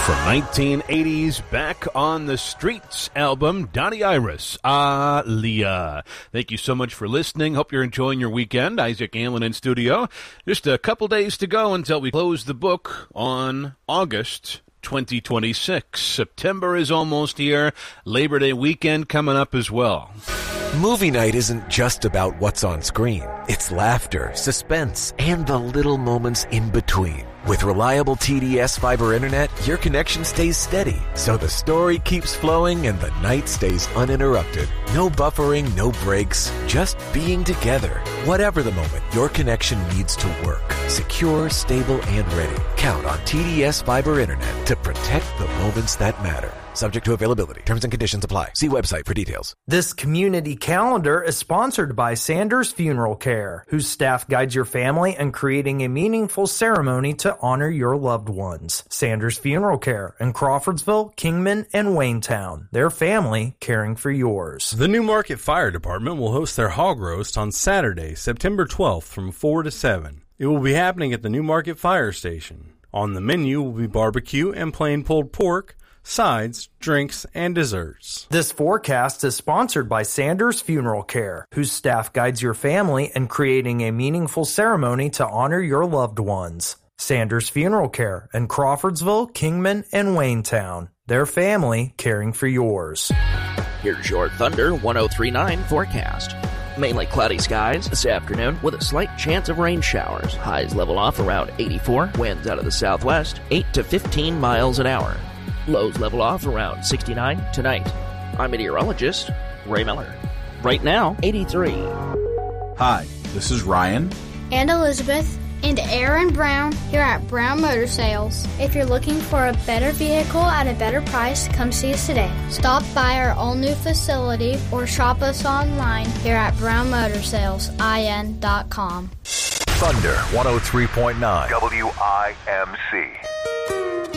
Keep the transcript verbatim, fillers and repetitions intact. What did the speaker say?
From nineteen eighties Back on the Streets album, Donnie Iris, Aaliyah. Thank you so much for listening. Hope you're enjoying your weekend. Isaac Allen in studio. Just a couple days to go until we close the book on August twenty twenty-six. September is almost here. Labor Day weekend coming up as well. Movie night isn't just about what's on screen. It's laughter, suspense, and the little moments in between. With reliable T D S fiber internet, your connection stays steady, so the story keeps flowing and the night stays uninterrupted. No buffering, no breaks, just being together. Whatever the moment, your connection needs to work. Secure, stable, and ready. Count on T D S fiber internet to protect the moments that matter. Subject to availability. Terms and conditions apply. See website for details. This community calendar is sponsored by Sanders Funeral Care, whose staff guides your family in creating a meaningful ceremony to honor your loved ones. Sanders Funeral Care in Crawfordsville, Kingman, and Waynetown. Their family caring for yours. The New Market Fire Department will host their hog roast on Saturday, September twelfth from four to seven. It will be happening at the New Market Fire Station. On the menu will be barbecue and plain pulled pork, sides, drinks, and desserts. This forecast is sponsored by Sanders Funeral Care, whose staff guides your family in creating a meaningful ceremony to honor your loved ones. Sanders Funeral Care in Crawfordsville, Kingman, and Waynetown. Their family caring for yours. Here's your Thunder one oh three point nine forecast. Mainly cloudy skies this afternoon with a slight chance of rain showers. Highs level off around eighty-four. Winds out of the southwest, eight to fifteen miles an hour. Lows level off around sixty-nine tonight. I'm meteorologist Ray Miller. Right now, eighty-three. Hi, this is Ryan. And Elizabeth. And Aaron Brown here at Brown Motor Sales. If you're looking for a better vehicle at a better price, come see us today. Stop by our all-new facility or shop us online here at brown motor sales in dot com. Thunder one oh three point nine W I M C.